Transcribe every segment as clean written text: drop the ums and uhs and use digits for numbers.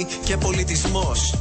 πόλη και πολιτισμός.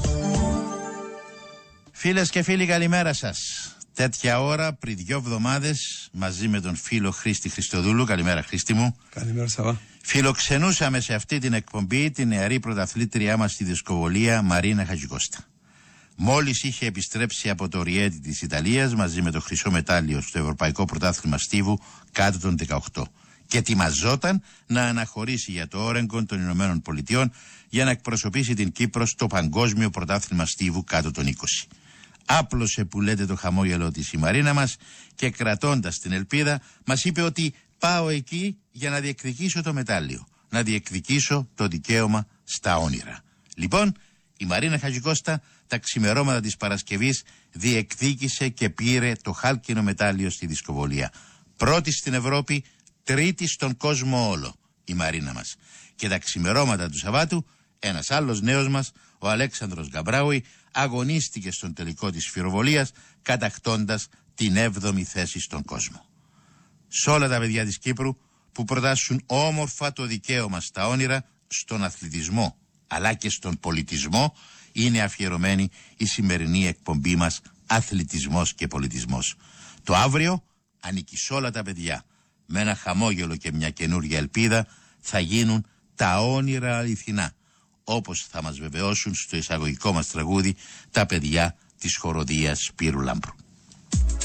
Φίλες και φίλοι, καλημέρα σας. Τέτοια ώρα πριν 2 εβδομάδες, μαζί με τον φίλο Χρήστη Χριστοδούλου, καλημέρα Χρήστη μου. Καλημέρα Σαββά. Φιλοξενούσαμε σε αυτή την εκπομπή την νεαρή πρωταθλήτριά μας στη δισκοβολία Μαρίνα Χατζικώστα. Μόλις είχε επιστρέψει από το Ριέτι της Ιταλίας μαζί με το χρυσό μετάλλιο στο Ευρωπαϊκό Πρωτάθλημα Στίβου κάτω των 18 και ετοιμαζόταν να αναχωρήσει για το Όρεγκον των Ηνωμένων Πολιτειών για να εκπροσωπήσει την Κύπρο στο Παγκόσμιο Πρωτάθλημα Στίβου κάτω των 20. Άπλωσε που λέτε το χαμόγελο της η Μαρίνα μας και κρατώντας την ελπίδα μας είπε ότι πάω εκεί για να διεκδικήσω το μετάλλιο, να διεκδικήσω το δικαίωμα στα όνειρα. Λοιπόν, η Μαρίνα Χατζικώστα τα ξημερώματα της Παρασκευής διεκδίκησε και πήρε το χάλκινο μετάλλιο στη δισκοβολία. Πρώτη στην Ευρώπη, τρίτη στον κόσμο όλο η Μαρίνα μας. Και τα ξημερώματα του Σαββάτου ένας άλλος νέος μας, ο Αλέξανδρος Γκαμπράουι, αγωνίστηκε στον τελικό της φυροβολίας κατακτώντας την 7η θέση στον κόσμο. Σ' όλα τα παιδιά της Κύπρου που προτάσουν όμορφα το δικαίωμα στα όνειρα, στον αθλητισμό αλλά και στον πολιτισμό, είναι αφιερωμένη η σημερινή εκπομπή μας Αθλητισμός και Πολιτισμός. Το αύριο ανήκει σ' όλα τα παιδιά. Με ένα χαμόγελο και μια καινούργια ελπίδα θα γίνουν τα όνειρα αληθινά, όπως θα μας βεβαιώσουν στο εισαγωγικό μας τραγούδι τα παιδιά της χοροδίας Σπύρου Λάμπρου.